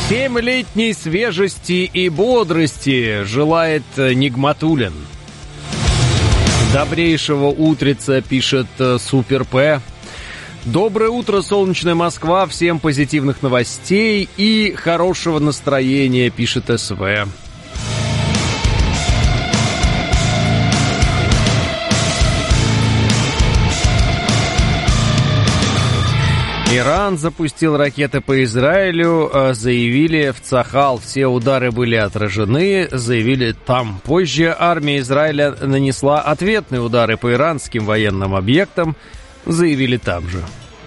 7-летней свежести и бодрости желает Нигматуллин. Добрейшего утреца, пишет Супер П. Доброе утро, солнечная Москва. Всем позитивных новостей и хорошего настроения, пишет СВ. Иран запустил ракеты по Израилю, заявили в Цахал, все удары были отражены, заявили там. Позже армия Израиля нанесла ответные удары по иранским военным объектам, заявили там же.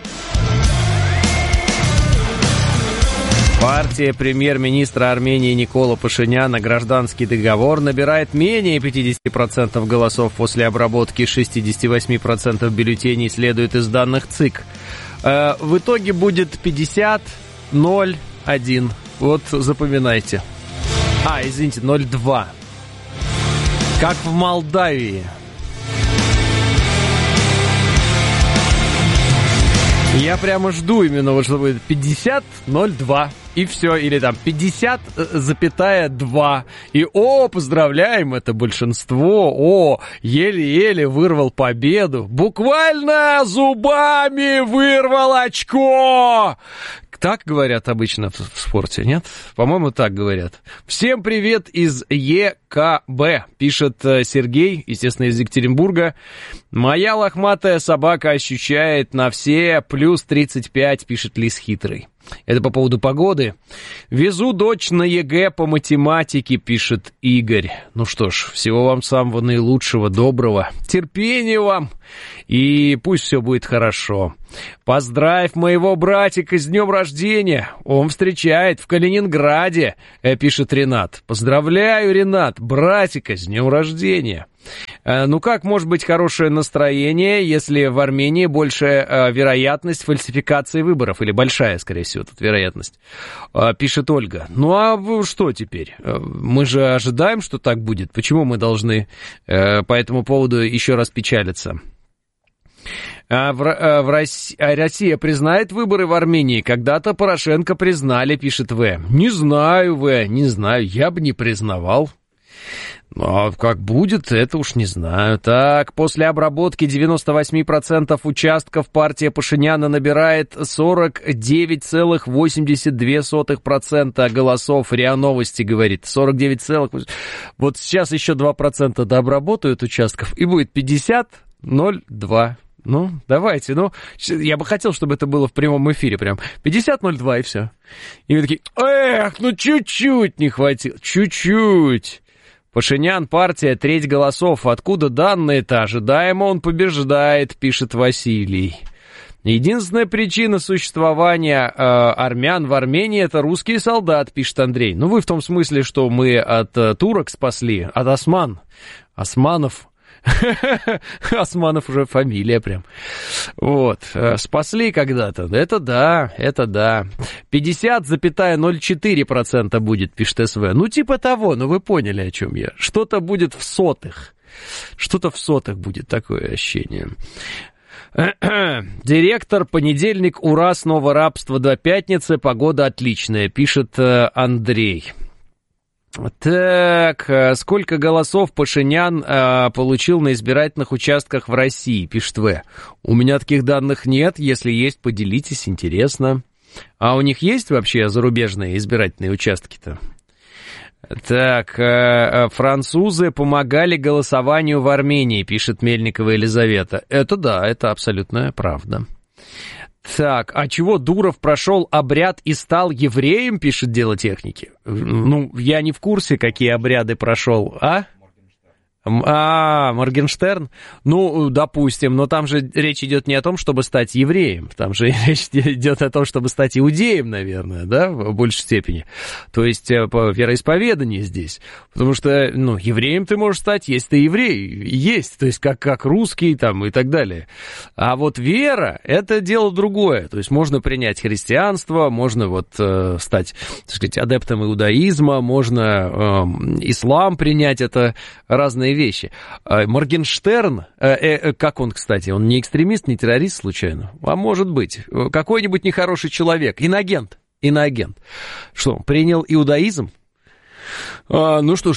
Партия премьер-министра Армении Никола Пашиняна «Гражданский договор» набирает менее 50% голосов после обработки 68% бюллетеней, следует из данных ЦИК. В итоге будет 50-0-1. Вот запоминайте. Извините, 0-2. Как в Молдавии. Я прямо жду именно, вот что будет 50-0-2. И все, или там 50,2. И поздравляем, это большинство. Еле-еле вырвал победу. Буквально зубами вырвал очко. Так говорят обычно в спорте, нет? По-моему, так говорят. Всем привет из ЕКБ, пишет Сергей, естественно, из Екатеринбурга. Моя лохматая собака ощущает на все плюс 35, пишет Лис Хитрый. Это по поводу погоды. Везу дочь на ЕГЭ по математике, пишет Игорь. Ну что ж, всего вам самого наилучшего, доброго. Терпения вам. И пусть все будет хорошо. Поздравь моего братика с днем рождения. Он встречает в Калининграде, пишет Ренат. Поздравляю, Ренат, братика с днем рождения. Ну как может быть хорошее настроение, если в Армении большая вероятность фальсификации выборов, или большая, скорее всего, тут вероятность, пишет Ольга. Ну а что теперь? Мы же ожидаем, что так будет. Почему мы должны по этому поводу еще раз печалиться? Россия признает выборы в Армении? Когда-то Порошенко признали, пишет В. Не знаю, я бы не признавал. А как будет, это уж не знаю. Так, после обработки 98% участков партия Пашиняна набирает 49,82% голосов. РИА Новости говорит, 49,8%. Вот сейчас еще 2% дообработают участков, и будет 50-0-2. Ну, давайте, я бы хотел, чтобы это было в прямом эфире, прям 50-0-2, и все. И вы такие, чуть-чуть не хватило, чуть-чуть. Пашинян, партия, треть голосов. Откуда данные-то? Ожидаемо он побеждает, пишет Василий. Единственная причина существования армян в Армении — это русский солдат, пишет Андрей. Ну, вы в том смысле, что мы от турок спасли, от османов. Османов уже фамилия прям. Вот. Спасли когда-то. Это да. 50,04% будет, пишет СВ. Ну, типа того, вы поняли, о чем я. Что-то будет в сотых. Что-то в сотых будет, такое ощущение. Директор, понедельник, ура, снова рабство до пятницы, погода отличная, пишет Андрей. Так, сколько голосов Пашинян получил на избирательных участках в России, пишет В. У меня таких данных нет, если есть, поделитесь, интересно. А у них есть вообще зарубежные избирательные участки-то? Так, французы помогали голосованию в Армении, пишет Мельникова Елизавета. Это да, это абсолютная правда. Так, а чего Дуров прошел обряд и стал евреем, пишет Дело техники? Ну, я не в курсе, какие обряды прошел, Моргенштерн? Ну, допустим, но там же речь идет не о том, чтобы стать евреем, там же речь идет о том, чтобы стать иудеем, наверное, да, в большей степени. То есть по вероисповеданию здесь. Потому что, евреем ты можешь стать, если ты еврей, есть, то есть как русский там и так далее. А вот вера — это дело другое. То есть можно принять христианство, можно стать, так сказать, адептом иудаизма, можно ислам принять, это разные вещи. Моргенштерн, как он, кстати, он не экстремист, не террорист случайно? А может быть, какой-нибудь нехороший человек, инагент. Иноагент. Что, принял иудаизм? Ну что ж,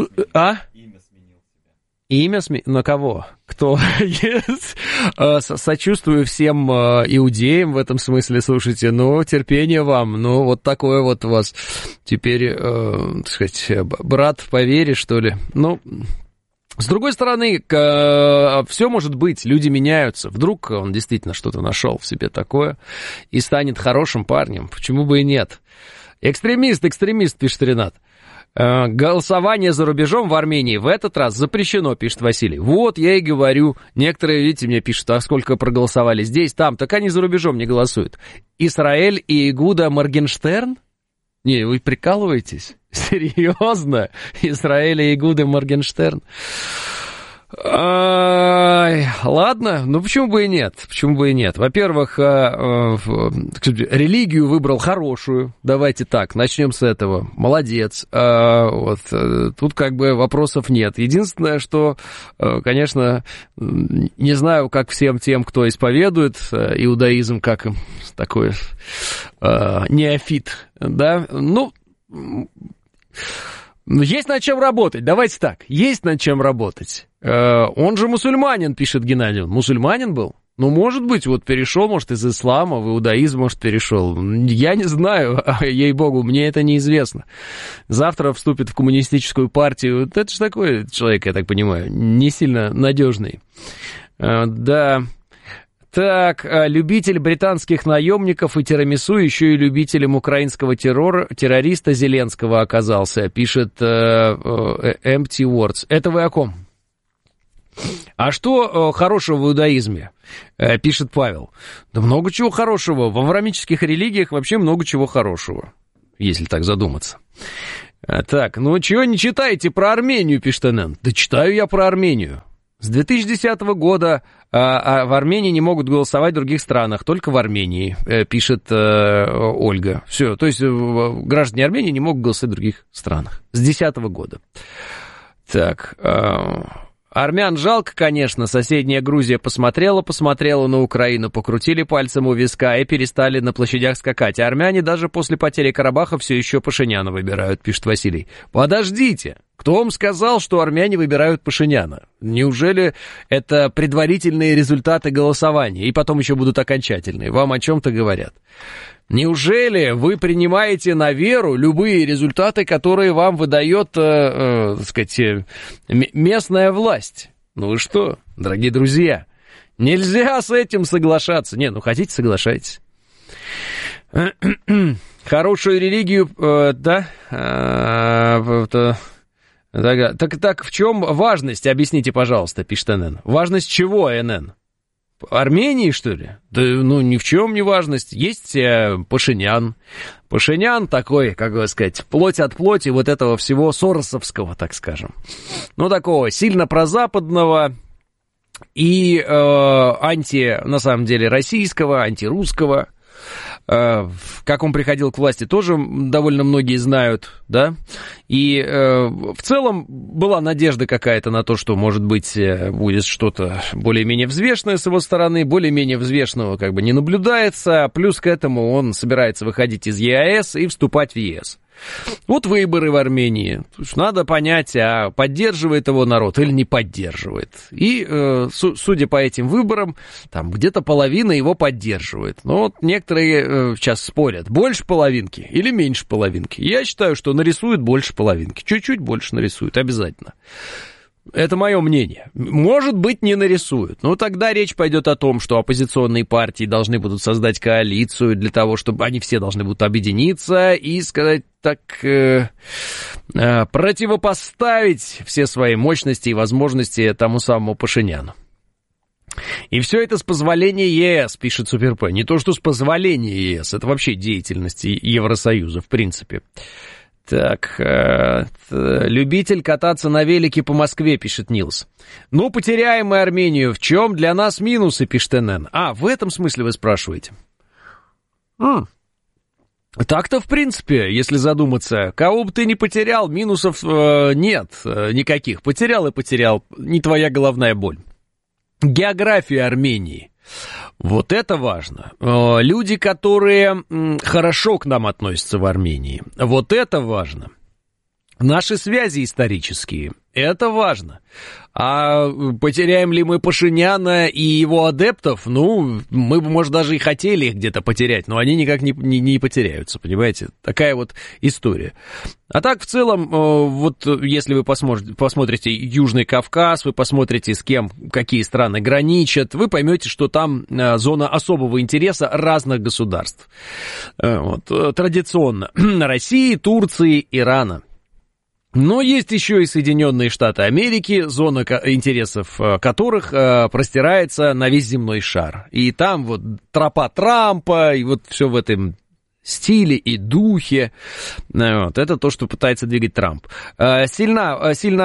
Имя сменил? На кого? Кто? Сочувствую всем иудеям в этом смысле, слушайте, ну, терпение вам, ну, вот такое вот у вас теперь, так сказать, брат по вере, что ли. Ну, с другой стороны, все может быть, люди меняются, вдруг он действительно что-то нашел в себе такое и станет хорошим парнем, почему бы и нет. Экстремист, пишет Ренат. Голосование за рубежом в Армении в этот раз запрещено, пишет Василий. Вот, я и говорю. Некоторые, видите, мне пишут, а сколько проголосовали здесь, там. Так они за рубежом не голосуют. Израиль и Игуда Моргенштерн? Не, вы прикалываетесь? Серьезно? Израиль и Игуда Моргенштерн? Ладно, ну почему бы и нет? Во-первых, религию выбрал хорошую, давайте так, начнем с этого, молодец, вот, тут как бы вопросов нет. Единственное, что, конечно, не знаю, как всем тем, кто исповедует иудаизм, как им такой неофит, да, ну... Есть над чем работать, давайте так, есть над чем работать. Он же мусульманин, пишет Геннадий. Мусульманин был? Ну, может быть, вот перешел, может, из ислама в иудаизм, может, перешел. Я не знаю, ей-богу, мне это неизвестно. Завтра вступит в коммунистическую партию. Это же такой человек, я так понимаю, не сильно надежный. Да... Так, любитель британских наемников и тирамису еще и любителем украинского террориста Зеленского оказался, пишет Empty Words. Это вы о ком? А что хорошего в иудаизме, пишет Павел? Да много чего хорошего. В авраамических религиях вообще много чего хорошего, если так задуматься. Так, ну чего не читаете про Армению, пишет НН? Да читаю я про Армению. С 2010 года в Армении не могут голосовать в других странах, только в Армении, пишет Ольга. Все, то есть граждане Армении не могут голосовать в других странах. С 2010 года. Так, армян жалко, конечно. Соседняя Грузия посмотрела на Украину, покрутили пальцем у виска и перестали на площадях скакать. А армяне даже после потери Карабаха все еще Пашиняна выбирают, пишет Василий. Подождите! Кто вам сказал, что армяне выбирают Пашиняна? Неужели это предварительные результаты голосования, и потом еще будут окончательные? Вам о чем-то говорят. Неужели вы принимаете на веру любые результаты, которые вам выдает, так сказать, местная власть? Ну вы что, дорогие друзья, нельзя с этим соглашаться. Не, ну хотите, соглашайтесь. Хорошую религию, да, Так, в чем важность, объясните, пожалуйста, пишет НН. Важность чего, НН? Армении, что ли? Да, ну, ни в чем не важность. Есть Пашинян. Пашинян такой, как бы сказать, плоть от плоти вот этого всего соросовского, так скажем. Ну, такого сильно прозападного и на самом деле, российского, антирусского. Как он приходил к власти, тоже довольно многие знают, да, и в целом была надежда какая-то на то, что, может быть, будет что-то более-менее взвешенное с его стороны, более-менее взвешенного как бы не наблюдается, плюс к этому он собирается выходить из ЕАЭС и вступать в ЕС. Вот выборы в Армении. Надо понять, а поддерживает его народ или не поддерживает. И, судя по этим выборам, там где-то половина его поддерживает. Но вот некоторые сейчас спорят, больше половинки или меньше половинки. Я считаю, что нарисуют больше половинки. Чуть-чуть больше нарисуют, обязательно. Это мое мнение. Может быть, не нарисуют. Но тогда речь пойдет о том, что оппозиционные партии должны будут создать коалицию для того, чтобы они все должны будут объединиться и, сказать так, противопоставить все свои мощности и возможности тому самому Пашиняну. И все это с позволения ЕС, пишет Супер-П. Не то, что с позволения ЕС, это вообще деятельность Евросоюза, в принципе. Так, любитель кататься на велике по Москве, пишет Нилс. Ну, потеряем мы Армению. В чем для нас минусы, пишет НН. А, в этом смысле вы спрашиваете. Так-то, в принципе, если задуматься, кого бы ты ни потерял, минусов нет никаких. Потерял и потерял. Не твоя головная боль. География Армении. Вот это важно. Люди, которые хорошо к нам относятся в Армении. Вот это важно. Наши связи исторические. Это важно. А потеряем ли мы Пашиняна и его адептов? Ну, мы бы, может, даже и хотели их где-то потерять, но они никак не потеряются, понимаете? Такая вот история. А так, в целом, вот если вы посмотрите Южный Кавказ, вы посмотрите, с кем какие страны граничат, вы поймете, что там зона особого интереса разных государств. Вот, традиционно России, Турции, Ирана. Но есть еще и Соединенные Штаты Америки, зона интересов которых простирается на весь земной шар. И там вот тропа Трампа, и вот все в этом стиле и духе. Вот, это то, что пытается двигать Трамп. Сильна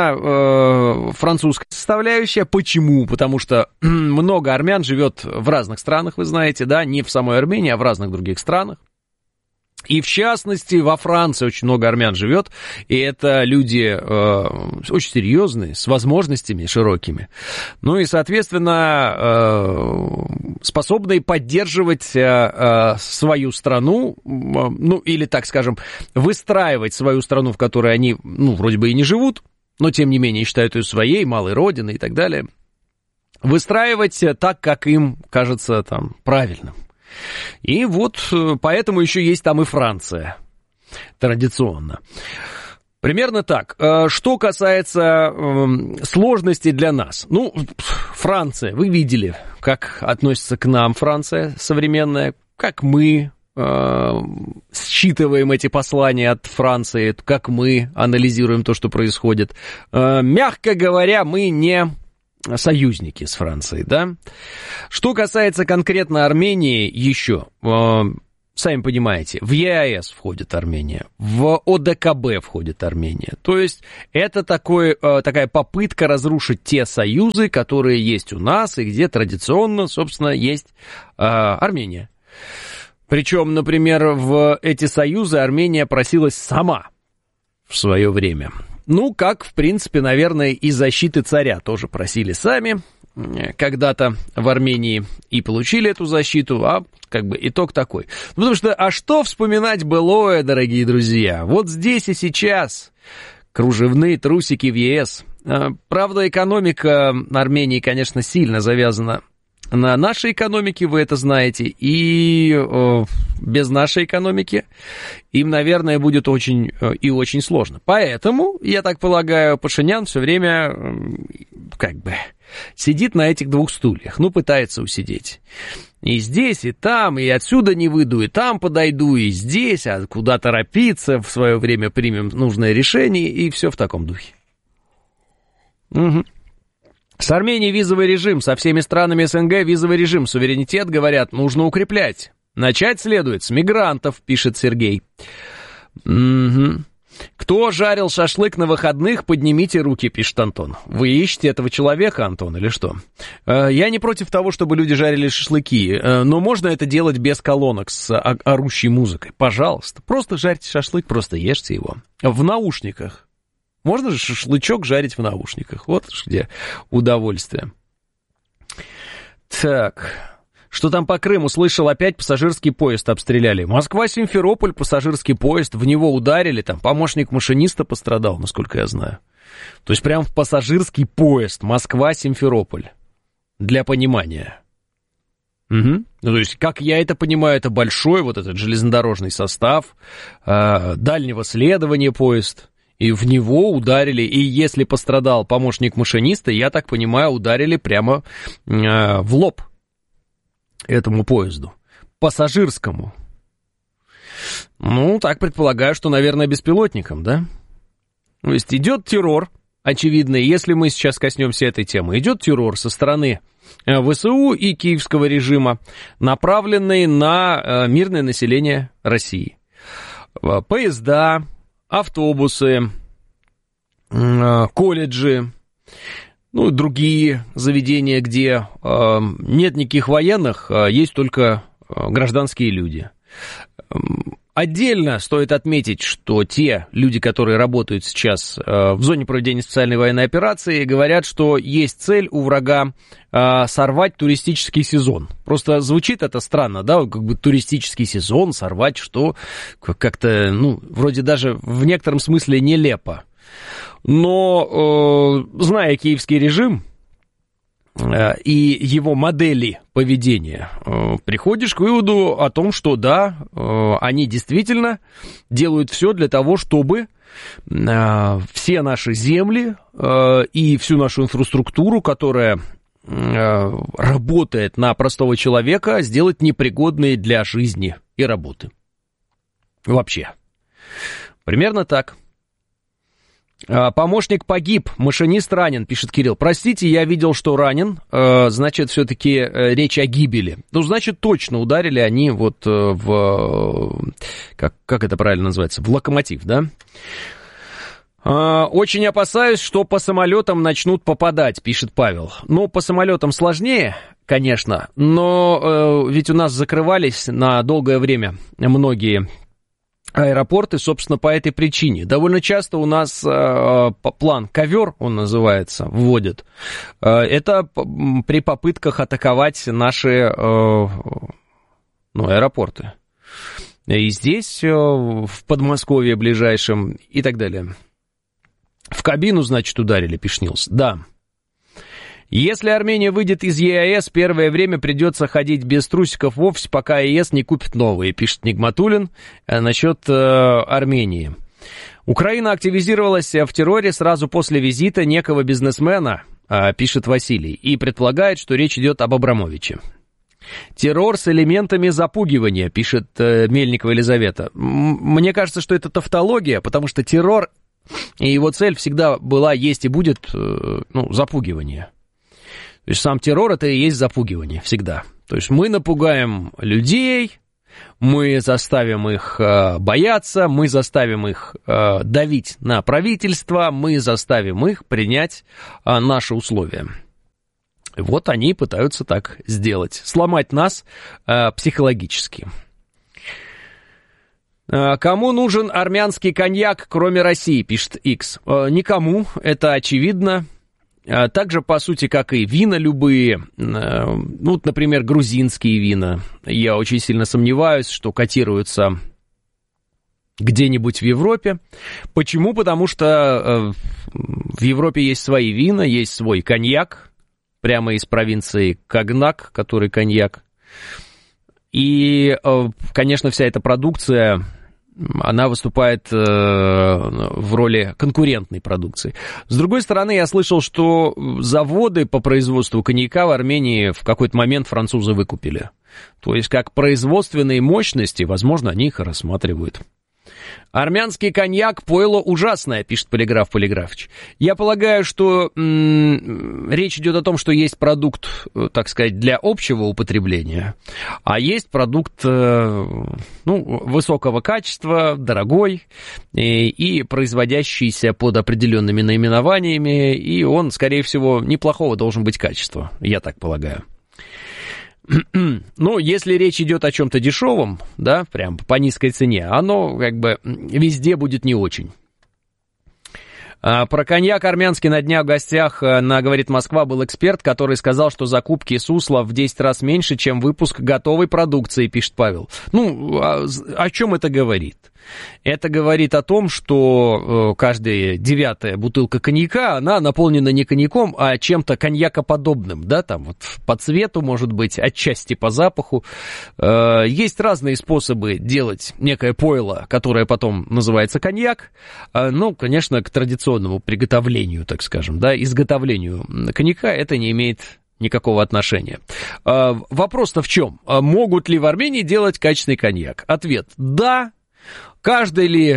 французская составляющая. Почему? Потому что много армян живет в разных странах, вы знаете, да, не в самой Армении, а в разных других странах. И, в частности, во Франции очень много армян живет, и это люди очень серьезные, с возможностями широкими. Ну и, соответственно, способные поддерживать свою страну, ну или, так скажем, выстраивать свою страну, в которой они, ну, вроде бы и не живут, но, тем не менее, считают ее своей, малой родиной и так далее. Выстраивать так, как им кажется там правильным. И вот поэтому еще есть там и Франция, традиционно. Примерно так. Что касается сложностей для нас. Ну, Франция, вы видели, как относится к нам Франция современная, как мы считываем эти послания от Франции, как мы анализируем то, что происходит. Мягко говоря, мы не союзники с Францией, да? Что касается конкретно Армении, еще, сами понимаете, в ЕАЭС входит Армения, в ОДКБ входит Армения. То есть это такая попытка разрушить те союзы, которые есть у нас и где традиционно, собственно, есть Армения. Причем, например, в эти союзы Армения просилась сама в свое время. Ну, как, в принципе, наверное, и защиты царя тоже просили сами когда-то в Армении и получили эту защиту, а как бы итог такой. Потому что, а что вспоминать былое, дорогие друзья? Вот здесь и сейчас кружевные трусики в ЕС. Правда, экономика Армении, конечно, сильно завязана на нашей экономике, вы это знаете, и без нашей экономики им, наверное, будет очень и очень сложно. Поэтому, я так полагаю, Пашинян все время как бы сидит на этих двух стульях, ну, пытается усидеть. И здесь, и там, и отсюда не выйду, и там подойду, и здесь, а куда торопиться, в свое время примем нужное решение, и все в таком духе. Угу. С Арменией визовый режим, со всеми странами СНГ визовый режим, суверенитет, говорят, нужно укреплять. Начать следует с мигрантов, пишет Сергей. Угу. Кто жарил шашлык на выходных, поднимите руки, пишет Антон. Вы ищете этого человека, Антон, или что? Я не против того, чтобы люди жарили шашлыки, но можно это делать без колонок с орущей музыкой. Пожалуйста, просто жарьте шашлык, просто ешьте его. В наушниках. Можно же шашлычок жарить в наушниках. Вот где удовольствие. Так, что там по Крыму? Слышал, опять пассажирский поезд обстреляли. Москва-Симферополь, пассажирский поезд. В него ударили, там помощник машиниста пострадал, насколько я знаю. То есть прям в пассажирский поезд. Москва-Симферополь. Для понимания. Угу. Ну, то есть, как я это понимаю, это большой вот этот железнодорожный состав, дальнего следования поезд. И в него ударили, и если пострадал помощник машиниста, я так понимаю, ударили прямо в лоб этому поезду, пассажирскому. Ну, так предполагаю, что, наверное, беспилотником, да? То есть идет террор, очевидно, если мы сейчас коснемся этой темы, идет террор со стороны ВСУ и киевского режима, направленный на мирное население России. Поезда, автобусы, колледжи, ну и другие заведения, где нет никаких военных, есть только гражданские люди. Отдельно стоит отметить, что те люди, которые работают сейчас в зоне проведения специальной военной операции, говорят, что есть цель у врага сорвать туристический сезон. Просто звучит это странно, да, как бы туристический сезон сорвать, что как-то, ну, вроде даже в некотором смысле нелепо. Но, зная киевский режим и его модели поведения, приходишь к выводу о том, что да, они действительно делают все для того, чтобы все наши земли и всю нашу инфраструктуру, которая работает на простого человека, сделать непригодной для жизни и работы. Вообще. Примерно так. Помощник погиб, машинист ранен, пишет Кирилл. Простите, я видел, что ранен, значит, все-таки речь о гибели. Ну, значит, точно ударили они вот в... Как это правильно называется? В локомотив, да? Очень опасаюсь, что по самолетам начнут попадать, пишет Павел. Ну, по самолетам сложнее, конечно, но ведь у нас закрывались на долгое время многие аэропорты, собственно, по этой причине. Довольно часто у нас план «Ковер», он называется, вводят. Это при попытках атаковать наши аэропорты. И здесь, в Подмосковье ближайшем, и так далее. В кабину, значит, ударили, пишет Нилс. Да. Если Армения выйдет из ЕАЭС, первое время придется ходить без трусиков в офис, пока ЕС не купит новые, пишет Нигматуллин насчет Армении. Украина активизировалась в терроре сразу после визита некого бизнесмена, пишет Василий, и предполагает, что речь идет об Абрамовиче. Террор с элементами запугивания, пишет Мельникова Елизавета. Мне кажется, что это тавтология, потому что террор и его цель всегда была, есть и будет, запугивание. То есть сам террор — это и есть запугивание всегда. То есть мы напугаем людей, мы заставим их бояться, мы заставим их давить на правительство, мы заставим их принять наши условия. Вот они пытаются так сделать, сломать нас психологически. Кому нужен армянский коньяк, кроме России, пишет X. Никому, это очевидно. Также, по сути, как и вина любые, например, грузинские вина. Я очень сильно сомневаюсь, что котируются где-нибудь в Европе. Почему? Потому что в Европе есть свои вина, есть свой коньяк, прямо из провинции Когнак, который коньяк. И, конечно, вся эта продукция, она выступает в роли конкурентной продукции. С другой стороны, я слышал, что заводы по производству коньяка в Армении в какой-то момент французы выкупили. То есть, как производственные мощности, возможно, они их и рассматривают. Армянский коньяк — пойло ужасное, пишет Полиграф Полиграфович. Я полагаю, что речь идет о том, что есть продукт, так сказать, для общего употребления, а есть продукт высокого качества, дорогой и производящийся под определенными наименованиями, и он, скорее всего, неплохого должен быть качества, я так полагаю. Ну, если речь идет о чем-то дешевом, да, прям по низкой цене, оно как бы везде будет не очень. Про коньяк армянский на днях в гостях на «Говорит Москва» был эксперт, который сказал, что закупки Сусла в 10 раз меньше, чем выпуск готовой продукции, пишет Павел. Ну, о чем это говорит? Это говорит о том, что каждая 9-я бутылка коньяка, она наполнена не коньяком, а чем-то коньякоподобным, да, там вот по цвету, может быть, отчасти по запаху. Есть разные способы делать некое пойло, которое потом называется коньяк. Ну, конечно, к традиционному приготовлению, так скажем, да, изготовлению коньяка это не имеет никакого отношения. Вопрос-то в чем? Могут ли в Армении делать качественный коньяк? Ответ – да. Каждый ли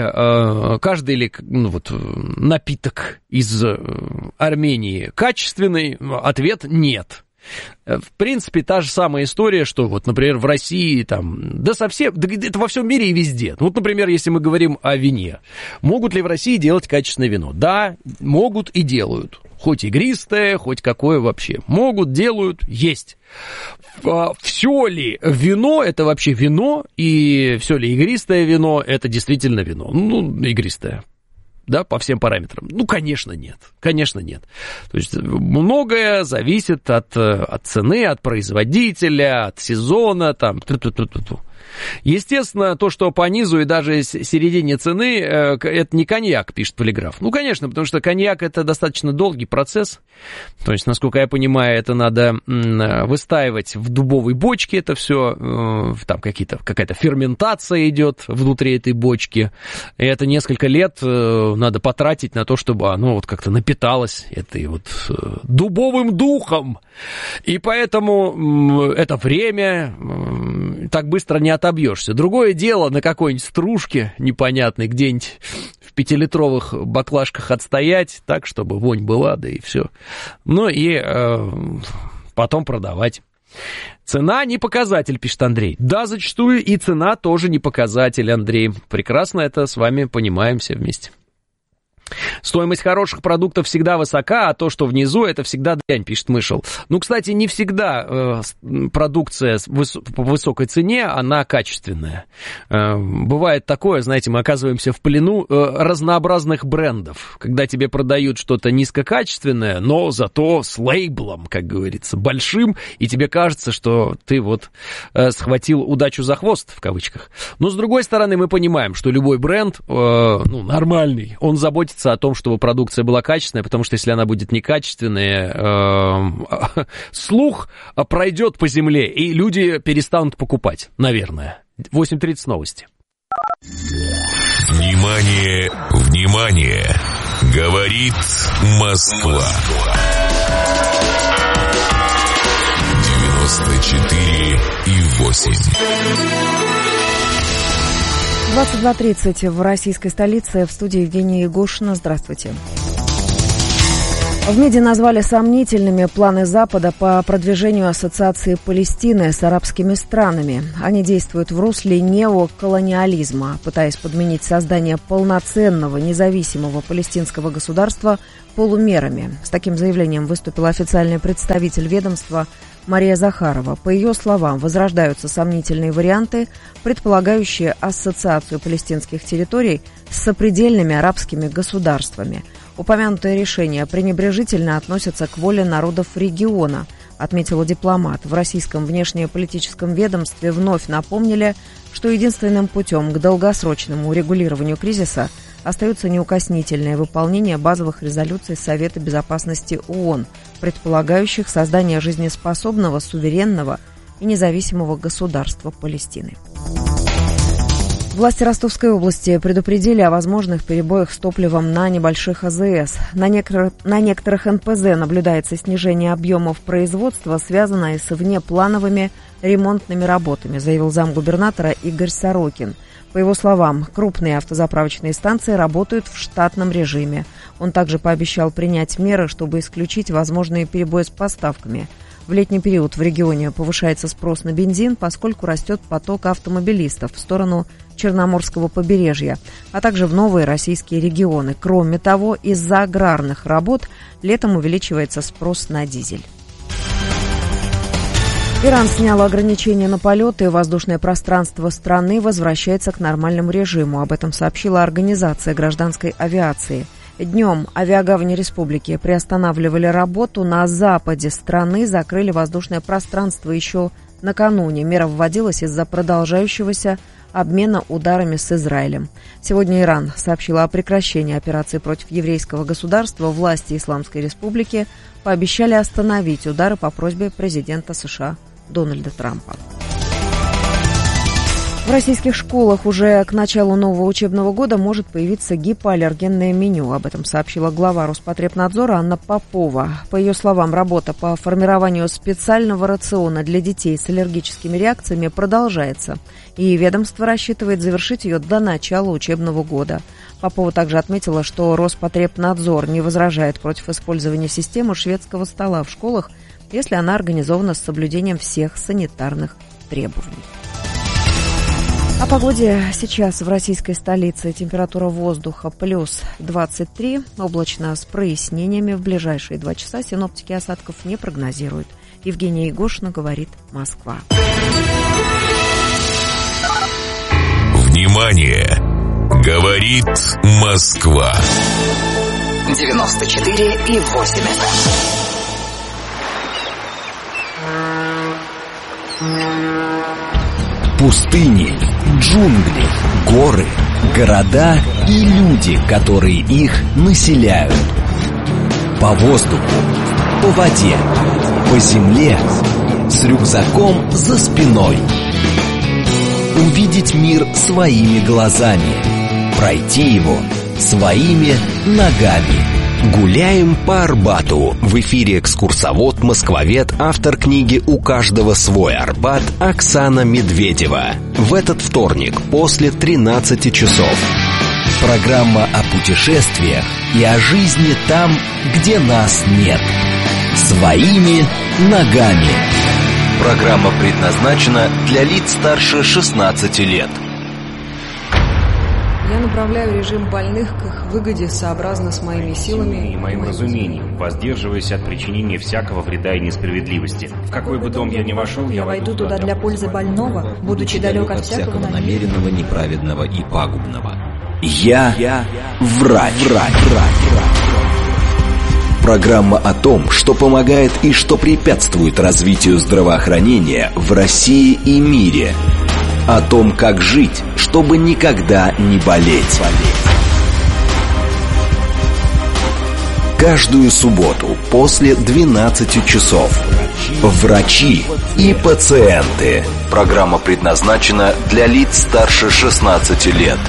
напиток из Армении качественный? Ответ – нет. В принципе, та же самая история, что вот, например, в России, там, это во всем мире и везде. Вот, например, если мы говорим о вине. Могут ли в России делать качественное вино? Да, могут и делают. Хоть игристое, хоть какое вообще. Могут, делают, есть. Все ли вино, это вообще вино, и все ли игристое вино, это действительно вино. Ну, игристое. Да, по всем параметрам? Ну, конечно, нет. Конечно, нет. То есть многое зависит от цены, от производителя, от сезона, там. Естественно, то, что по низу и даже середине цены, это не коньяк, пишет Полиграф. Ну, конечно, потому что коньяк — это достаточно долгий процесс. То есть, насколько я понимаю, это надо выстаивать в дубовой бочке это все. Там какая-то ферментация идет внутри этой бочки. И это несколько лет надо потратить на то, чтобы оно вот как-то напиталось этой вот дубовым духом. И поэтому это время так быстро не отобьешься. Другое дело на какой-нибудь стружке непонятной, где-нибудь в 5-литровых баклажках отстоять, так, чтобы вонь была, да и все. Ну и потом продавать. Цена не показатель, пишет Андрей. Да, зачастую и цена тоже не показатель, Андрей. Прекрасно это с вами понимаем все вместе. Стоимость хороших продуктов всегда высока, а то, что внизу, это всегда дрянь, пишет Мышел. Ну, кстати, не всегда продукция по высокой цене, она качественная. Бывает такое, знаете, мы оказываемся в плену разнообразных брендов, когда тебе продают что-то низкокачественное, но зато с лейблом, как говорится, большим, и тебе кажется, что ты вот схватил удачу за хвост, в кавычках. Но, с другой стороны, мы понимаем, что любой бренд, нормальный, он заботится о том, чтобы продукция была качественная, потому что если она будет некачественная, слух пройдет по земле, и люди перестанут покупать, наверное. 8:30 новости. Внимание, внимание! Говорит Москва. 94,8. 22:30 в российской столице. В студии Евгения Егошина. Здравствуйте. В МИДе назвали сомнительными планы Запада по продвижению ассоциации Палестины с арабскими странами. Они действуют в русле неоколониализма, пытаясь подменить создание полноценного независимого палестинского государства полумерами. С таким заявлением выступил официальный представитель ведомства Мария Захарова. По ее словам, возрождаются сомнительные варианты, предполагающие ассоциацию палестинских территорий с сопредельными арабскими государствами. Упомянутое решение пренебрежительно относится к воле народов региона, отметила дипломат. В российском внешнеполитическом ведомстве вновь напомнили, что единственным путем к долгосрочному урегулированию кризиса остается неукоснительное выполнение базовых резолюций Совета Безопасности ООН, предполагающих создание жизнеспособного, суверенного и независимого государства Палестины. Власти Ростовской области предупредили о возможных перебоях с топливом на небольших АЗС. На некоторых НПЗ наблюдается снижение объемов производства, связанное с внеплановыми ремонтными работами, заявил замгубернатора Игорь Сорокин. По его словам, крупные автозаправочные станции работают в штатном режиме. Он также пообещал принять меры, чтобы исключить возможные перебои с поставками. В летний период в регионе повышается спрос на бензин, поскольку растет поток автомобилистов в сторону Черноморского побережья, а также в новые российские регионы. Кроме того, из-за аграрных работ летом увеличивается спрос на дизель. Иран снял ограничения на полеты, и воздушное пространство страны возвращается к нормальному режиму. Об этом сообщила Организация гражданской авиации. Днем авиагавани республики приостанавливали работу. На западе страны закрыли воздушное пространство еще накануне. Мера вводилась из-за продолжающегося обмена ударами с Израилем. Сегодня Иран сообщил о прекращении операции против еврейского государства. Власти Исламской Республики пообещали остановить удары по просьбе президента США Дональда Трампа. В российских школах уже к началу нового учебного года может появиться гипоаллергенное меню. Об этом сообщила глава Роспотребнадзора Анна Попова. По ее словам, работа по формированию специального рациона для детей с аллергическими реакциями продолжается, и ведомство рассчитывает завершить ее до начала учебного года. Попова также отметила, что Роспотребнадзор не возражает против использования системы шведского стола в школах, если она организована с соблюдением всех санитарных требований. О погоде сейчас в российской столице. Температура воздуха плюс 23, облачно с прояснениями. В ближайшие 2 часа синоптики осадков не прогнозируют. Евгения Егошина, говорит Москва. Внимание! Говорит Москва. 94,8 Пустыни, джунгли, горы, города и люди, которые их населяют. По воздуху, по воде, по земле, с рюкзаком за спиной. Увидеть мир своими глазами, пройти его своими ногами. Гуляем по Арбату. В эфире экскурсовод-москвовед, автор книги «У каждого свой Арбат» Оксана Медведева. В этот вторник после 13 часов. Программа о путешествиях и о жизни там, где нас нет. Своими ногами. Программа предназначена для лиц старше 16 лет. Я направляю режим больных к их выгоде сообразно с моими силами и моим разумением, воздерживаясь от причинения всякого вреда и несправедливости. В какой бы дом я ни вошел, я войду туда для пользы больного, будучи далек от всякого намеренного, неправедного и пагубного. Я врач. Программа о том, что помогает и что препятствует развитию здравоохранения в России и мире. О том, как жить, чтобы никогда не болеть. Каждую субботу после 12 часов. Врачи и пациенты. Программа предназначена для лиц старше 16 лет.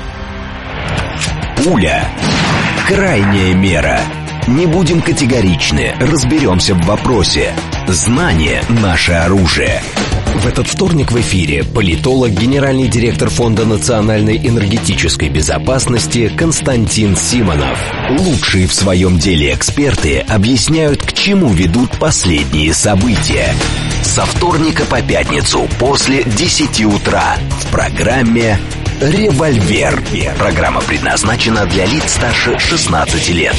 Пуля. Крайняя мера. Не будем категоричны, разберемся в вопросе. Знание – наше оружие. В этот вторник в эфире политолог, генеральный директор Фонда национальной энергетической безопасности Константин Симонов. Лучшие в своем деле эксперты объясняют, к чему ведут последние события. Со вторника по пятницу после 10 утра в программе «Револьвер». Программа предназначена для лиц старше 16 лет.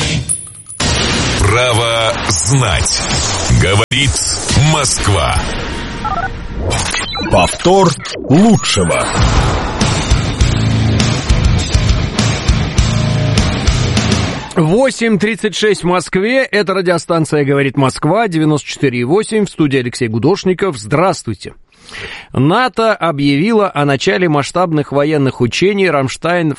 Право знать. Говорит Москва. Повтор лучшего. Восемь 36 в Москве. Это радиостанция «Говорит Москва», 94,8. В студии Алексей Гудошников. Здравствуйте. НАТО объявило о начале масштабных военных учений «Рамштайн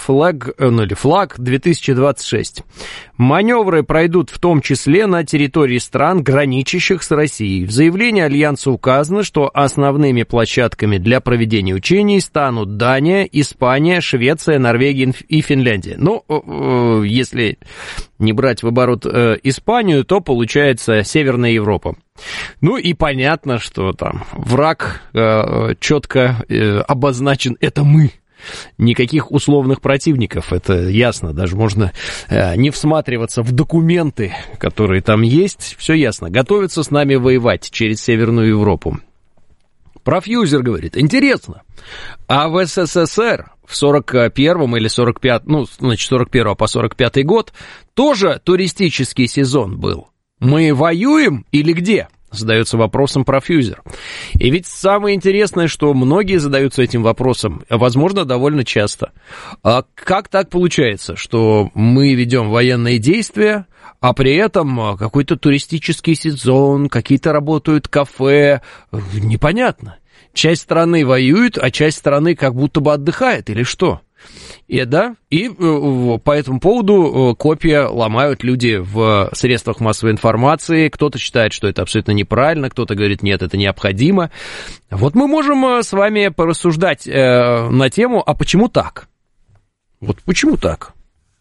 Флаг-2026». Маневры пройдут в том числе на территории стран, граничащих с Россией. В заявлении Альянса указано, что основными площадками для проведения учений станут Дания, Испания, Швеция, Норвегия и Финляндия. Ну, если не брать в оборот Испанию, то получается Северная Европа. Ну и понятно, что там враг четко обозначен, это мы. Никаких условных противников, это ясно. Даже можно не всматриваться в документы, которые там есть. Все ясно. Готовятся с нами воевать через Северную Европу. Профьюзер говорит, интересно, а в СССР в 41-м или 45, ну, значит, 41 по 45 год тоже туристический сезон был. Мы воюем или где? Задается вопросом профьюзер. И ведь самое интересное, что многие задаются этим вопросом, возможно, довольно часто. А как так получается, что мы ведем военные действия, а при этом какой-то туристический сезон, какие-то работают кафе, непонятно. Часть страны воюет, а часть страны как будто бы отдыхает, или что? И по этому поводу копья ломают люди в средствах массовой информации. Кто-то считает, что это абсолютно неправильно, кто-то говорит, нет, это необходимо. Вот мы можем с вами порассуждать на тему, а почему так? Вот почему так?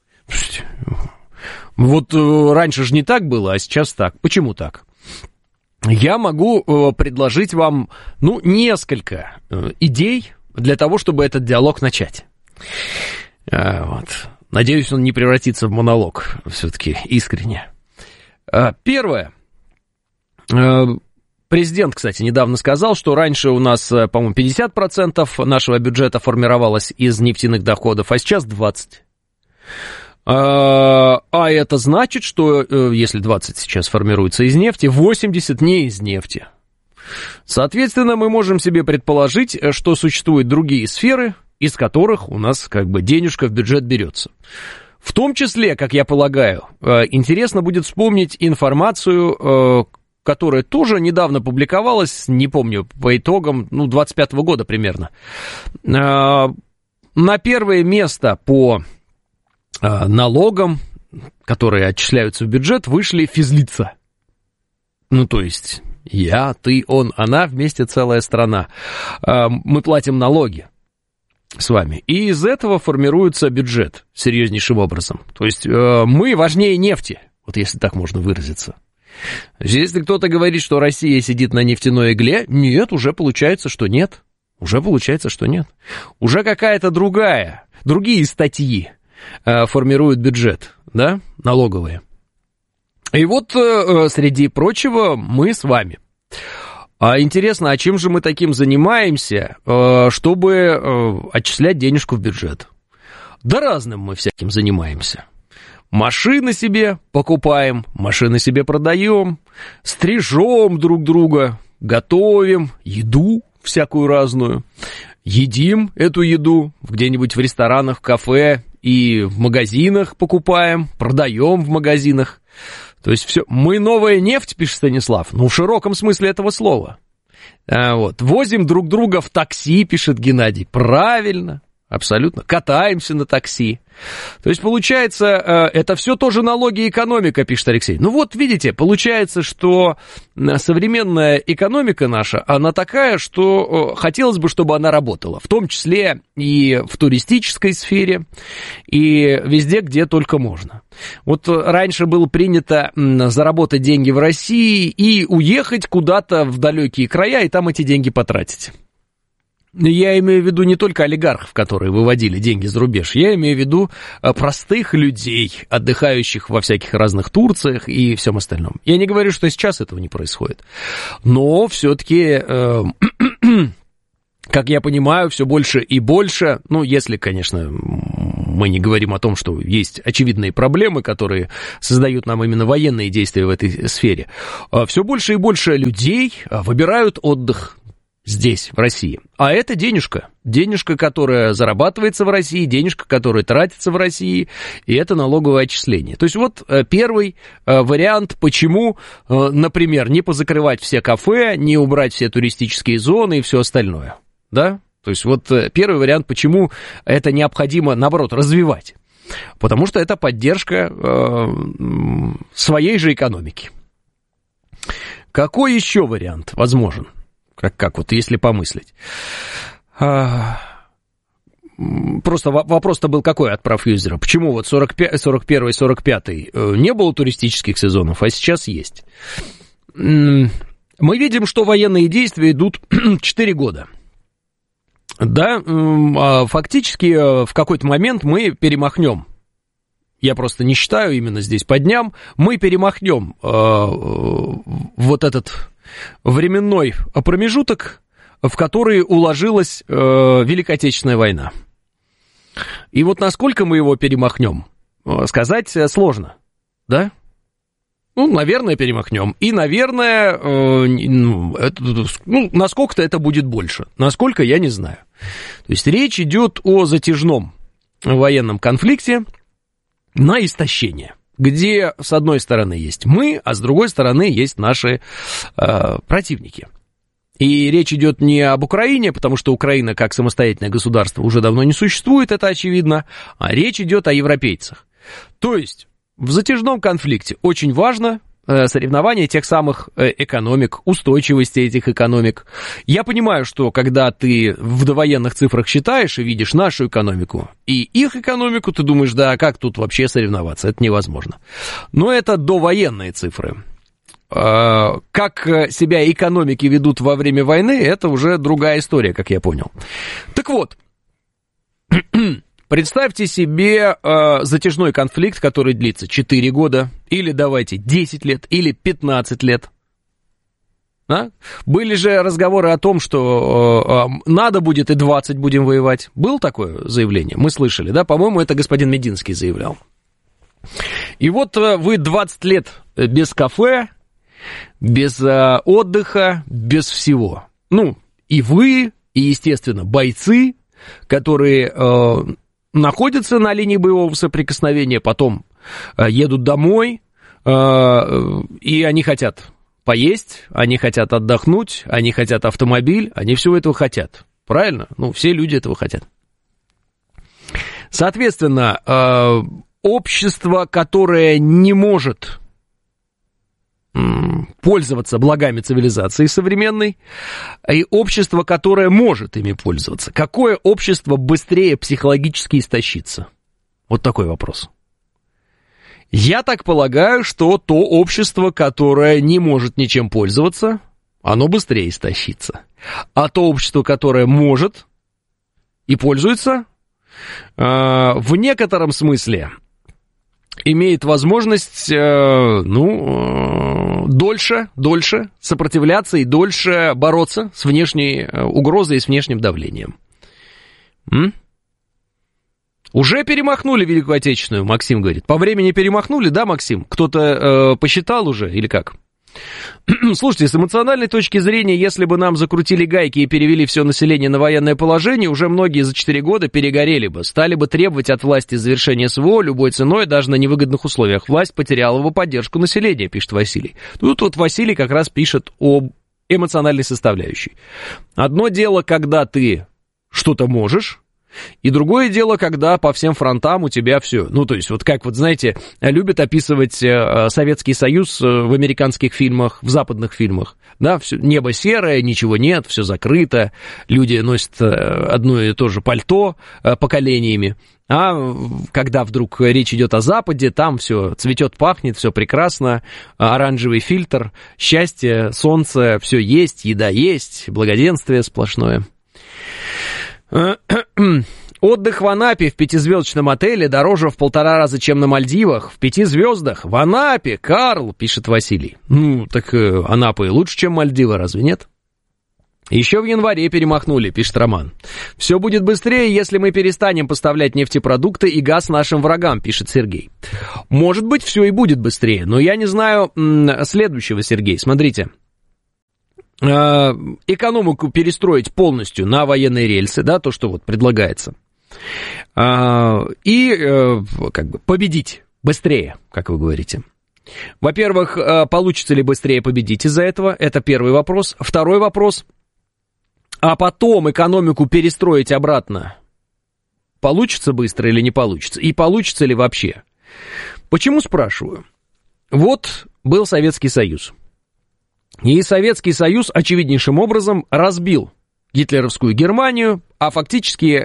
Вот раньше же не так было, а сейчас так. Почему так? Я могу предложить вам, несколько идей для того, чтобы этот диалог начать. Вот. Надеюсь, он не превратится в монолог, все-таки искренне. Первое. Президент, кстати, недавно сказал, что раньше у нас, по-моему, 50% нашего бюджета формировалось из нефтяных доходов, а сейчас 20%. А это значит, что если 20 сейчас формируется из нефти, 80 не из нефти. Соответственно, мы можем себе предположить, что существуют другие сферы, из которых у нас как бы денежка в бюджет берется. В том числе, как я полагаю, интересно будет вспомнить информацию, которая тоже недавно публиковалась, не помню, по итогам, 25-го года примерно. На первое место по налогам, которые отчисляются в бюджет, вышли физлица. То есть я, ты, он, она, вместе целая страна. Мы платим налоги с вами. И из этого формируется бюджет серьезнейшим образом. То есть мы важнее нефти, вот если так можно выразиться. Если кто-то говорит, что Россия сидит на нефтяной игле, нет, уже получается, что нет. Уже какая-то другие статьи формируют бюджет, да, налоговые. И вот, среди прочего, мы с вами. Интересно, а чем же мы таким занимаемся, чтобы отчислять денежку в бюджет? Да разным мы всяким занимаемся. Машины себе покупаем, машины себе продаем, стрижем друг друга, готовим еду всякую разную, едим эту еду где-нибудь в ресторанах, в кафе и в магазинах покупаем, продаем в магазинах. То есть все, мы новая нефть, пишет Станислав, в широком смысле этого слова. Возим друг друга в такси, пишет Геннадий, правильно. Абсолютно. Катаемся на такси. То есть, получается, это все тоже налоги и экономика, пишет Алексей. Видите, получается, что современная экономика наша, она такая, что хотелось бы, чтобы она работала. В том числе и в туристической сфере, и везде, где только можно. Раньше было принято заработать деньги в России и уехать куда-то в далекие края, и там эти деньги потратить. Я имею в виду не только олигархов, которые выводили деньги за рубеж, я имею в виду простых людей, отдыхающих во всяких разных Турциях и всем остальном. Я не говорю, что сейчас этого не происходит, но все-таки, как я понимаю, все больше и больше, если, конечно, мы не говорим о том, что есть очевидные проблемы, которые создают нам именно военные действия в этой сфере, все больше и больше людей выбирают отдых здесь, в России. А это денежка, которая зарабатывается в России, денежка, которая тратится в России, и это налоговое отчисление. То есть первый вариант, почему, например, не позакрывать все кафе, не убрать все туристические зоны и все остальное, да? То есть первый вариант, почему это необходимо, наоборот, развивать. Потому что это поддержка своей же экономики. Какой еще вариант возможен? Как если помыслить. Просто вопрос-то был какой от профьюзера? Почему 41 и 45 не было туристических сезонов, а сейчас есть? Мы видим, что военные действия идут 4 года. Да, фактически в какой-то момент мы перемахнем. Я просто не считаю именно здесь по дням. Мы перемахнем этот временной промежуток, в который уложилась Великая Отечественная война. И насколько мы его перемахнем, сказать сложно, да? Наверное, перемахнем. И, наверное, насколько-то это будет больше. Насколько, я не знаю. То есть речь идет о затяжном военном конфликте на истощение, где с одной стороны есть мы, а с другой стороны есть наши противники. И речь идет не об Украине, потому что Украина как самостоятельное государство уже давно не существует, это очевидно, а речь идет о европейцах. То есть в затяжном конфликте очень важно соревнование тех самых экономик, устойчивости этих экономик. Я понимаю, что когда ты в довоенных цифрах считаешь и видишь нашу экономику и их экономику, ты думаешь, да, как тут вообще соревноваться, это невозможно. Но это довоенные цифры. Как себя экономики ведут во время войны, это уже другая история, как я понял. Так вот, представьте себе затяжной конфликт, который длится 4 года, или давайте 10 лет, или 15 лет. Да? Были же разговоры о том, что надо будет и 20 будем воевать. Было такое заявление? Мы слышали, да? По-моему, это господин Мединский заявлял. И вот вы 20 лет без кафе, без отдыха, без всего. Ну, и вы, и, естественно, бойцы, которые находятся на линии боевого соприкосновения, потом едут домой, и они хотят поесть, они хотят отдохнуть, они хотят автомобиль, они всего этого хотят. Правильно? Ну, все люди этого хотят. Соответственно, общество, которое не может пользоваться благами цивилизации современной, и общество, которое может ими пользоваться. Какое общество быстрее психологически истощится? Вот такой вопрос. Я так полагаю, что то общество, которое не может ничем пользоваться, оно быстрее истощится. А то общество, которое может и пользуется, в некотором смысле имеет возможность, дольше сопротивляться и дольше бороться с внешней угрозой и с внешним давлением. Уже перемахнули Великую Отечественную, Максим говорит. По времени перемахнули, да, Максим? Кто-то посчитал уже или как? Слушайте, с эмоциональной точки зрения, если бы нам закрутили гайки и перевели все население на военное положение, уже многие за 4 года перегорели бы, стали бы требовать от власти завершения СВО любой ценой, даже на невыгодных условиях. Власть потеряла бы поддержку населения, пишет Василий. Тут вот Василий как раз пишет об эмоциональной составляющей. Одно дело, когда ты что-то можешь, и другое дело, когда по всем фронтам у тебя все. Ну, то есть, вот как, вот знаете, любят описывать Советский Союз в американских фильмах, в западных фильмах. Да, все, небо серое, ничего нет, все закрыто, люди носят одно и то же пальто поколениями. А когда вдруг речь идет о Западе, там все цветет, пахнет, все прекрасно, оранжевый фильтр, счастье, солнце, все есть, еда есть, благоденствие сплошное. Отдых в Анапе в 5-звездочном отеле дороже в 1,5 раза, чем на Мальдивах. В 5 звездах в Анапе, Карл, пишет Василий. Ну, так Анапа и лучше, чем Мальдивы, разве нет? Еще в январе перемахнули, пишет Роман. Все будет быстрее, если мы перестанем поставлять нефтепродукты и газ нашим врагам, пишет Сергей. Может быть, все и будет быстрее, но я не знаю следующего, Сергей. Смотрите. Экономику перестроить полностью на военные рельсы, да, то, что вот предлагается, и как бы победить быстрее, как вы говорите. Во-первых, получится ли быстрее победить из-за этого? Это первый вопрос. Второй вопрос. А потом экономику перестроить обратно получится быстро или не получится? И получится ли вообще? Почему спрашиваю? Вот был Советский Союз. И Советский Союз очевиднейшим образом разбил гитлеровскую Германию, а фактически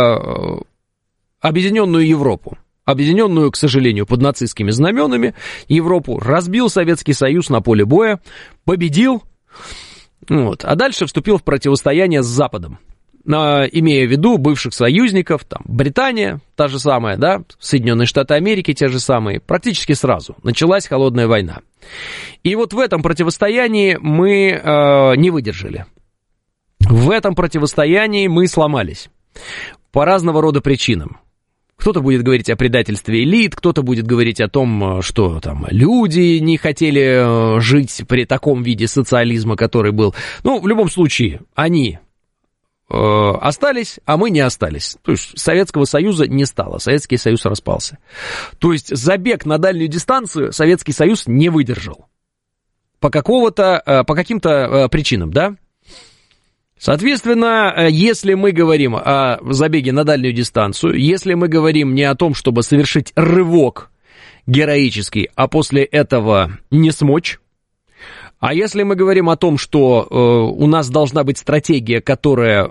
объединенную Европу. Объединенную, к сожалению, под нацистскими знаменами Европу разбил Советский Союз на поле боя, победил, вот, а дальше вступил в противостояние с Западом. Имея в виду бывших союзников, там, Британия, та же самая, да, Соединенные Штаты Америки, те же самые, практически сразу началась холодная война. И вот в этом противостоянии мы не выдержали. В этом противостоянии мы сломались по разного рода причинам. Кто-то будет говорить о предательстве элит, кто-то будет говорить о том, что там люди не хотели жить при таком виде социализма, который был. Ну, в любом случае, они остались, а мы не остались. То есть Советского Союза не стало, Советский Союз распался. То есть забег на дальнюю дистанцию Советский Союз не выдержал. По каким-то причинам, да? Соответственно, если мы говорим о забеге на дальнюю дистанцию, если мы говорим не о том, чтобы совершить рывок героический, а после этого не смочь, а если мы говорим о том, что у нас должна быть стратегия, которая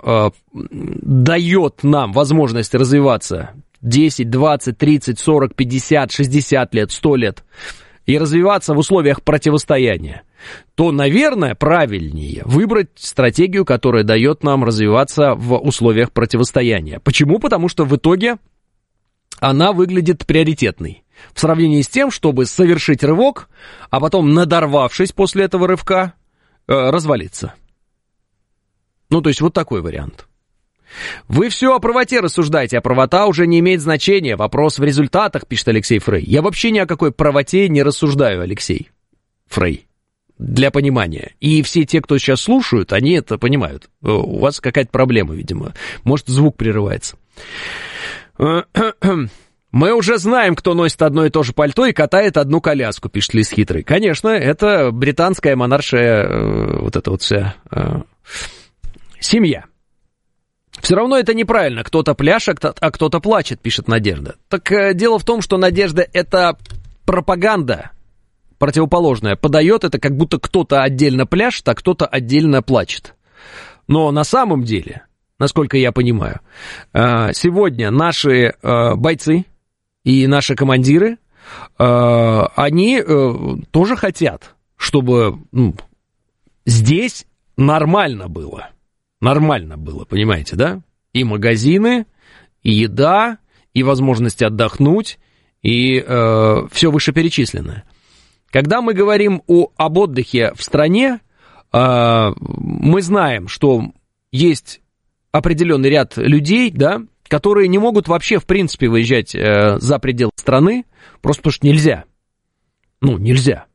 дает нам возможность развиваться 10, 20, 30, 40, 50, 60 лет, 100 лет, и развиваться в условиях противостояния, то, наверное, правильнее выбрать стратегию, которая дает нам развиваться в условиях противостояния. Почему? Потому что в итоге она выглядит приоритетной. В сравнении с тем, чтобы совершить рывок, а потом, надорвавшись после этого рывка, развалиться. Ну, то есть вот такой вариант. Вы все о правоте рассуждаете, а правота уже не имеет значения. Вопрос в результатах, пишет Алексей Фрей. Я вообще ни о какой правоте не рассуждаю, Алексей Фрей. Для понимания. И все те, кто сейчас слушают, они это понимают. У вас какая-то проблема, видимо. Может, звук прерывается. Мы уже знаем, кто носит одно и то же пальто и катает одну коляску, пишет Лис Хитрый. Конечно, это британская монаршая вот эта вот вся семья. Все равно это неправильно. Кто-то пляшет, а кто-то плачет, пишет Надежда. Так дело в том, что Надежда — это пропаганда противоположная. Подает это, как будто кто-то отдельно пляшет, а кто-то отдельно плачет. Но на самом деле, насколько я понимаю, сегодня наши бойцы и наши командиры, они тоже хотят, чтобы здесь нормально было. Нормально было, понимаете, да? И магазины, и еда, и возможность отдохнуть, и все вышеперечисленное. Когда мы говорим об отдыхе в стране, мы знаем, что есть определенный ряд людей, да, которые не могут вообще, в принципе, выезжать за пределы страны, просто потому что нельзя. Ну, нельзя.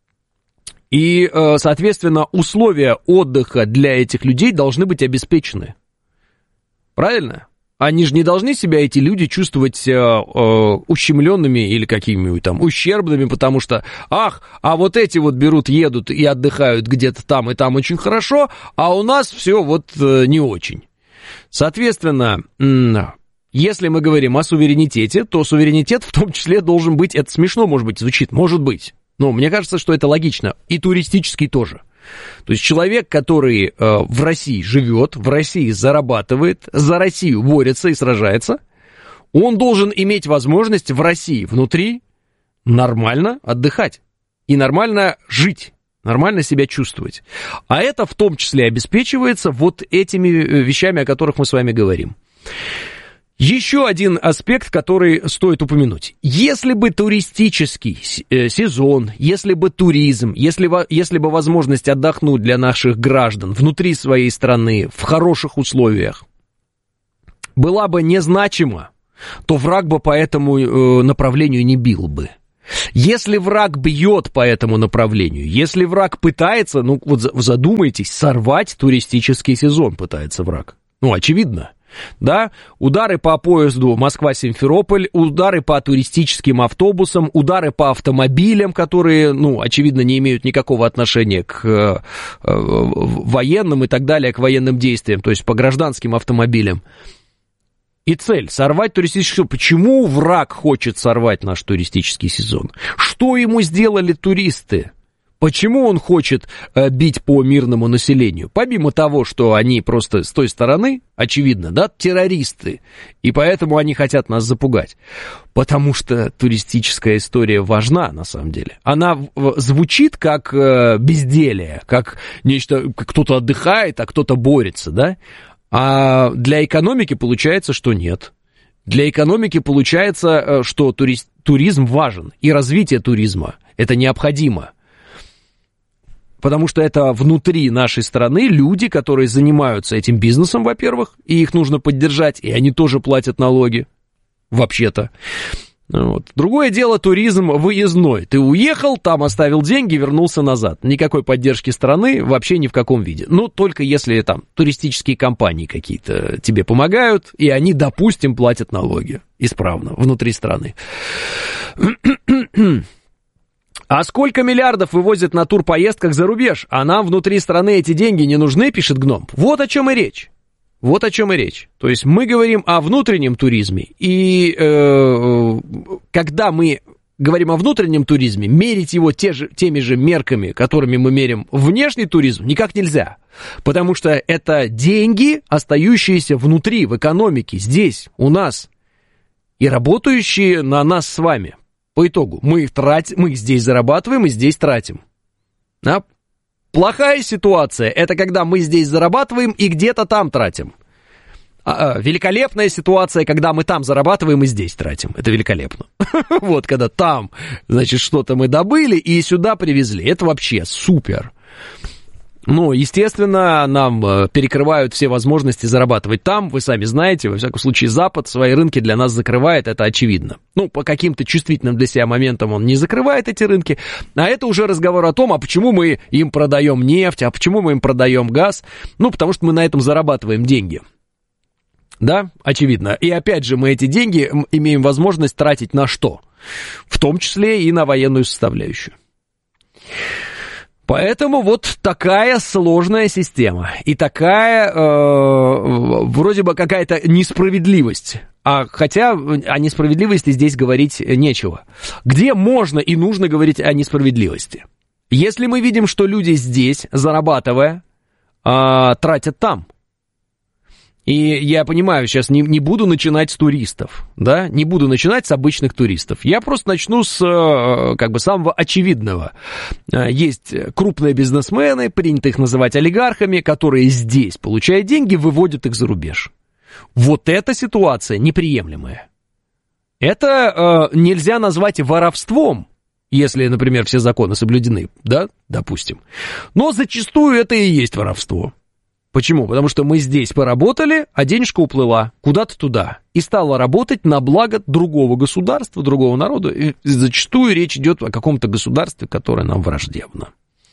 И, соответственно, условия отдыха для этих людей должны быть обеспечены. Правильно? Они же не должны себя, эти люди, чувствовать ущемленными или какими-нибудь там ущербными, потому что, а вот эти вот берут, едут и отдыхают где-то там, и там очень хорошо, а у нас все вот не очень. Соответственно, если мы говорим о суверенитете, то суверенитет в том числе должен быть, это смешно, может быть, звучит, может быть, но мне кажется, что это логично, и туристический тоже. То есть человек, который в России живет, в России зарабатывает, за Россию борется и сражается, он должен иметь возможность в России внутри нормально отдыхать и нормально жить, нормально себя чувствовать. А это в том числе обеспечивается вот этими вещами, о которых мы с вами говорим. Еще один аспект, который стоит упомянуть. Если бы туристический сезон, если бы туризм, если бы возможность отдохнуть для наших граждан внутри своей страны в хороших условиях была бы незначима, то враг бы по этому направлению не бил бы. Если враг бьет по этому направлению, если враг пытается, ну вот задумайтесь, сорвать туристический сезон пытается враг. Ну, очевидно. Да, удары по поезду Москва-Симферополь, удары по туристическим автобусам, удары по автомобилям, которые, ну, очевидно, не имеют никакого отношения к военным и так далее, к военным действиям, то есть по гражданским автомобилям. И цель — сорвать туристический сезон. Почему враг хочет сорвать наш туристический сезон? Что ему сделали туристы? Почему он хочет бить по мирному населению? Помимо того, что они просто с той стороны, очевидно, да, террористы, и поэтому они хотят нас запугать. Потому что туристическая история важна, на самом деле. Она звучит как безделие, как нечто, кто-то отдыхает, а кто-то борется, да? А для экономики получается, что нет. Для экономики получается, что туризм важен, и развитие туризма – это необходимо. Потому что это внутри нашей страны люди, которые занимаются этим бизнесом, во-первых, и их нужно поддержать, и они тоже платят налоги, вообще-то. Вот. Другое дело туризм выездной. Ты уехал, там оставил деньги, вернулся назад. Никакой поддержки страны вообще ни в каком виде. Ну, только если там туристические компании какие-то тебе помогают, и они, допустим, платят налоги исправно внутри страны. А сколько миллиардов вывозят на турпоездках за рубеж? А нам внутри страны эти деньги не нужны, пишет Гном. Вот о чем и речь. Вот о чем и речь. То есть мы говорим о внутреннем туризме. И когда мы говорим о внутреннем туризме, мерить его теми же мерками, которыми мы мерим внешний туризм, никак нельзя. Потому что это деньги, остающиеся внутри, в экономике, здесь, у нас. И работающие на нас с вами. По итогу, мы их здесь зарабатываем и здесь тратим. Да? Плохая ситуация – это когда мы здесь зарабатываем и где-то там тратим. Великолепная ситуация, когда мы там зарабатываем и здесь тратим. Это великолепно. Вот, когда там, значит, что-то мы добыли и сюда привезли. Это вообще супер. Ну, естественно, нам перекрывают все возможности зарабатывать там. Вы сами знаете, во всяком случае, Запад свои рынки для нас закрывает, это очевидно. Ну, по каким-то чувствительным для себя моментам он не закрывает эти рынки. А это уже разговор о том, а почему мы им продаем нефть, а почему мы им продаем газ. Ну, потому что мы на этом зарабатываем деньги. Да, очевидно. И опять же, мы эти деньги имеем возможность тратить на что? В том числе и на военную составляющую. Поэтому вот такая сложная система и такая вроде бы какая-то несправедливость. Хотя о несправедливости здесь говорить нечего. Где можно и нужно говорить о несправедливости? Если мы видим, что люди здесь, зарабатывая, тратят там. И я понимаю, сейчас не буду начинать с туристов, да, не буду начинать с обычных туристов. Я просто начну с, как бы, самого очевидного. Есть крупные бизнесмены, принято их называть олигархами, которые здесь, получая деньги, выводят их за рубеж. Вот эта ситуация неприемлемая. Это нельзя назвать воровством, если, например, все законы соблюдены, да, допустим. Но зачастую это и есть воровство. Почему? Потому что мы здесь поработали, а денежка уплыла куда-то туда и стала работать на благо другого государства, другого народа. И зачастую речь идет о каком-то государстве, которое нам враждебно.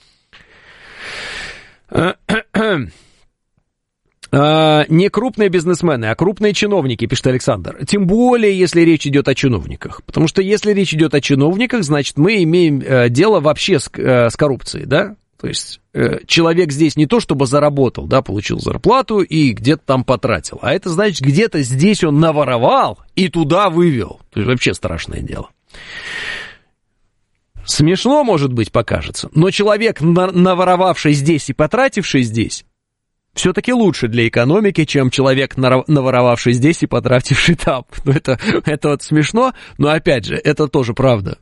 Не крупные бизнесмены, а крупные чиновники, пишет Александр. Тем более, если речь идет о чиновниках. Потому что если речь идет о чиновниках, значит, мы имеем дело вообще с коррупцией, да? То есть человек здесь не то чтобы заработал, да, получил зарплату и где-то там потратил, а это значит, где-то здесь он наворовал и туда вывел. То есть вообще страшное дело. Смешно, может быть, покажется, но человек, наворовавший здесь и потративший здесь, все-таки лучше для экономики, чем человек, наворовавший здесь и потративший там. Ну, это вот смешно, но опять же, это тоже правда.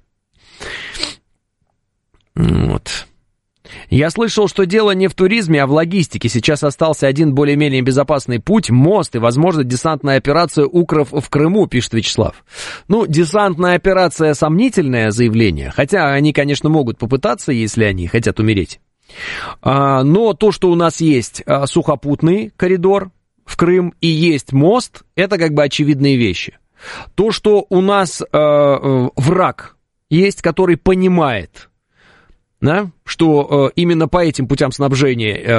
Вот. Я слышал, что дело не в туризме, а в логистике. Сейчас остался один более-менее безопасный путь, мост и, возможно, десантная операция «Укров» в Крыму, пишет Вячеслав. Ну, десантная операция — сомнительное заявление, хотя они, конечно, могут попытаться, если они хотят умереть. Но то, что у нас есть сухопутный коридор в Крым и есть мост, это как бы очевидные вещи. То, что у нас враг есть, который понимает, да, что именно по этим путям снабжения